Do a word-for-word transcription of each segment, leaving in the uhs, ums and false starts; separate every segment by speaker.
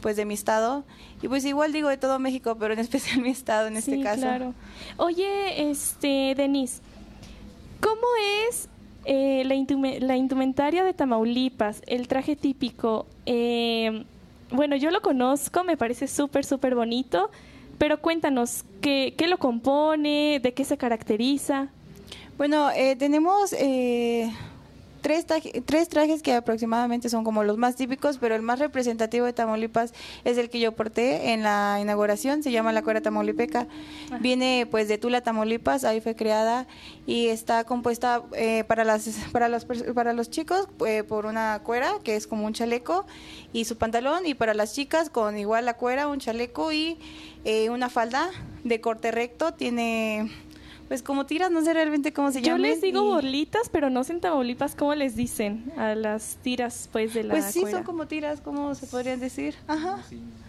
Speaker 1: pues de mi estado y pues igual digo de todo México, pero en especial mi estado en
Speaker 2: Sí,
Speaker 1: este caso.
Speaker 2: claro. Oye, este, Denise, ¿cómo es eh, la, indume- la indumentaria de Tamaulipas, el traje típico? Eh, bueno, yo lo conozco, me parece súper, súper bonito, pero cuéntanos, ¿qué, qué lo compone? ¿De qué se caracteriza?
Speaker 1: Bueno, eh, tenemos eh, tres, traje- tres trajes que aproximadamente son como los más típicos, pero el más representativo de Tamaulipas es el que yo porté en la inauguración, se llama la cuera tamaulipeca. Viene pues de Tula, Tamaulipas, ahí fue creada y está compuesta eh, para las para los pers- para los chicos eh, por una cuera que es como un chaleco y su pantalón, y para las chicas con igual la cuera, un chaleco y eh, una falda de corte recto, tiene pues como tiras, no sé realmente cómo se
Speaker 2: Yo
Speaker 1: llaman.
Speaker 2: les digo
Speaker 1: y-
Speaker 2: borlitas, pero no sé en Tamaulipas cómo les dicen a las tiras pues de la
Speaker 1: Pues sí,
Speaker 2: cuera.
Speaker 1: son como tiras, ¿cómo se podrían decir? Ajá.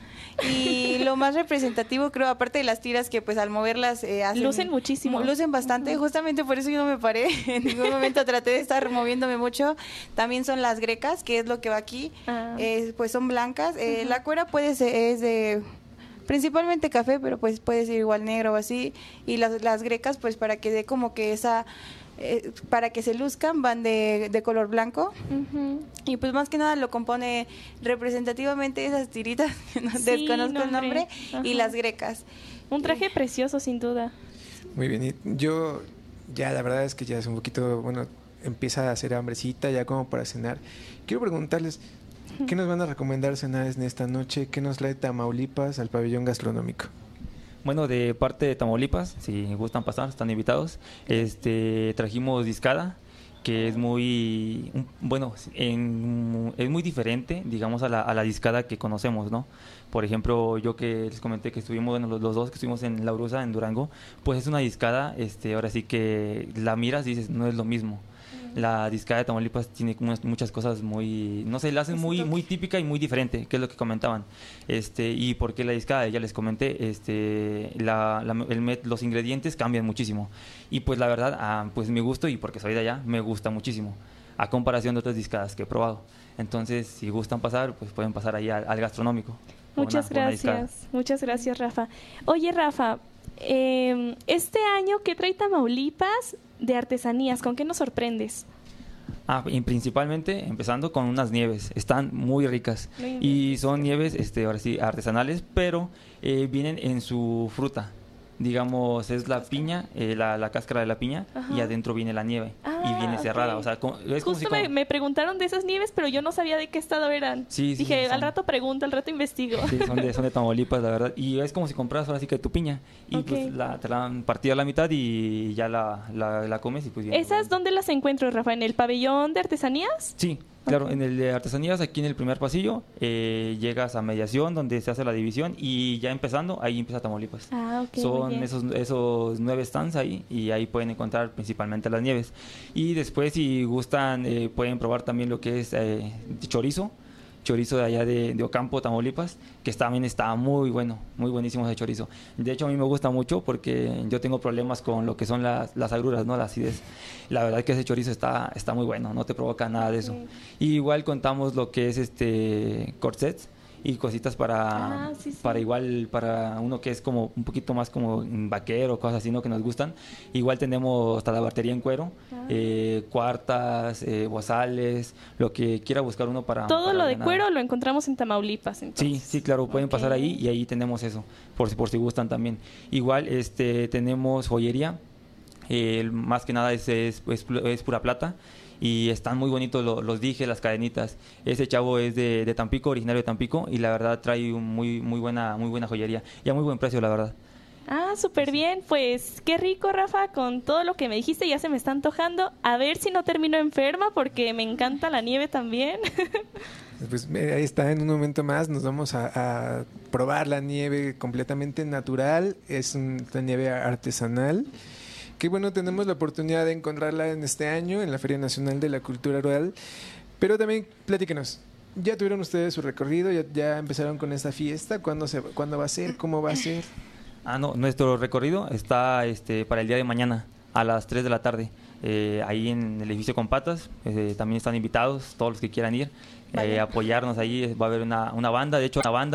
Speaker 1: Y lo más representativo, creo, aparte de las tiras que pues al moverlas eh, hacen,
Speaker 2: Lucen muchísimo.
Speaker 1: mu- lucen bastante, justamente por eso yo no me paré, en ningún momento traté de estar moviéndome mucho. También son las grecas, que es lo que va aquí,
Speaker 2: Ah.
Speaker 1: eh, pues son blancas. Eh, la cuera puede ser, es de principalmente café, pero pues puede ser igual negro o así. Y las, las grecas, pues para que dé como que esa, eh, para que se luzcan, van de, de color blanco.
Speaker 2: Ujú.
Speaker 1: Y pues más que nada lo compone representativamente esas tiritas, que no
Speaker 2: Sí,
Speaker 1: desconozco el
Speaker 2: nombre.
Speaker 1: nombre, y
Speaker 2: Ajá.
Speaker 1: las grecas.
Speaker 2: Un traje precioso, sin duda.
Speaker 3: Muy bien, y yo ya la verdad es que ya es un poquito, bueno, empieza a hacer hambrecita ya como para cenar. Quiero preguntarles, ¿qué nos van a recomendar cenar en esta noche? ¿Qué nos trae Tamaulipas al pabellón gastronómico?
Speaker 4: Bueno, de parte de Tamaulipas, si gustan pasar, están invitados. Este, trajimos discada, que es muy, un- bueno, en- es muy diferente, digamos, a la, a la discada que conocemos, ¿no? Por ejemplo, yo que les comenté que estuvimos, bueno, los, los dos que estuvimos en La Urusa, en Durango, pues es una discada, este, ahora sí que la miras y dices, no es lo mismo. La discada de Tamaulipas tiene como unas- muchas cosas muy, no sé, la hacen
Speaker 1: Ese
Speaker 4: muy,
Speaker 1: toque.
Speaker 4: muy típica y muy diferente, que es lo que comentaban. Este, y por qué la discada, ya les comenté, este, la, la- el met- los ingredientes cambian muchísimo. Y pues la verdad, ah, pues mi gusto, y porque soy de allá, me gusta muchísimo, a comparación de otras discadas que he probado. Entonces, si gustan pasar, pues pueden pasar ahí al, al gastronómico. por
Speaker 2: Muchas
Speaker 4: una- por una discada.
Speaker 2: gracias, muchas gracias, Rafa. Oye, Rafa, eh, este año, ¿qué trae Tamaulipas de artesanías? ¿Con qué nos sorprendes?
Speaker 4: Ah, y principalmente empezando con unas nieves, están muy ricas
Speaker 2: No inventes.
Speaker 4: y son nieves, este, ahora sí, artesanales, pero eh, vienen en su fruta. Digamos, es la piña, eh, la, la cáscara de la piña,
Speaker 2: Ajá.
Speaker 4: y adentro viene la nieve
Speaker 2: Ah,
Speaker 4: y viene cerrada.
Speaker 2: ok.
Speaker 4: O sea, como- es como si
Speaker 2: Justo me,
Speaker 4: como-
Speaker 2: me preguntaron de esas nieves, pero yo no sabía de qué estado eran.
Speaker 4: Sí, sí,
Speaker 2: Dije,
Speaker 4: sí, son-
Speaker 2: al rato pregunto, al rato investigo.
Speaker 4: Sí, son de, son de Tamaulipas, la verdad. Y es como si compras ahora sí que tu piña. Y
Speaker 2: Ok.
Speaker 4: pues la, te la han partido a la mitad y ya la, la, la comes y pues bien.
Speaker 2: ¿Esas dónde las encuentro, Rafa? ¿En el pabellón de artesanías?
Speaker 4: Sí, claro,
Speaker 2: Ok.
Speaker 4: en el de artesanías, aquí en el primer pasillo, eh, llegas a mediación, donde se hace la división, y ya empezando, ahí empieza Tamaulipas.
Speaker 2: Ah, ok, muy
Speaker 4: Son
Speaker 2: bien.
Speaker 4: esos, esos nueve stands ahí, y ahí pueden encontrar principalmente las nieves. Y después, si gustan, eh, pueden probar también lo que es eh, chorizo, chorizo de allá de, de Ocampo, Tamaulipas, que también está muy bueno, muy buenísimo ese chorizo. De hecho, a mí me gusta mucho porque yo tengo problemas con lo que son las, las agruras, ¿no? La acidez. La verdad que ese chorizo está, está muy bueno, no te provoca nada de eso.
Speaker 2: Ok.
Speaker 4: Y igual contamos lo que es este corsets y cositas para,
Speaker 2: Ah, sí, sí.
Speaker 4: para igual, para uno que es como un poquito más como vaquero, cosas así, ¿no? Que nos gustan. Igual tenemos talabartería en cuero,
Speaker 2: Ah.
Speaker 4: eh, cuartas, eh, bozales, lo que quiera buscar uno para...
Speaker 2: Todo
Speaker 4: para
Speaker 2: lo de
Speaker 4: ordenar.
Speaker 2: cuero lo encontramos en Tamaulipas,
Speaker 4: Sí,
Speaker 2: entonces.
Speaker 4: sí, claro, pueden
Speaker 2: Ok.
Speaker 4: pasar ahí y ahí tenemos eso, por si, por si gustan también. Igual este tenemos joyería, eh, más que nada es, es, es, es pura plata y están muy bonitos lo- los dijes, las cadenitas. Ese chavo es de, de Tampico, originario de Tampico, y la verdad trae un muy, muy, buena, muy buena joyería y a muy buen precio, la verdad.
Speaker 2: Ah, súper bien. Pues qué rico, Rafa, con todo lo que me dijiste, ya se me está antojando. A ver si no termino enferma porque me encanta la nieve también.
Speaker 3: Pues eh, ahí está, en un momento más nos vamos a, a probar la nieve completamente natural, es un- una nieve artesanal. Que bueno, tenemos la oportunidad de encontrarla en este año en la Feria Nacional de la Cultura Rural. Pero también, platíquenos, ¿ya tuvieron ustedes su recorrido? ¿Ya, ya empezaron con esta fiesta? ¿Cuándo, se, ¿Cuándo va a ser? ¿Cómo va a ser?
Speaker 4: Ah, no, nuestro recorrido está este, para el día de mañana a las tres de la tarde, eh, ahí en el edificio Con Patas. Eh, también están invitados todos los que quieran ir, eh,
Speaker 2: Vale.
Speaker 4: apoyarnos ahí. Va a haber una, una banda, de hecho una banda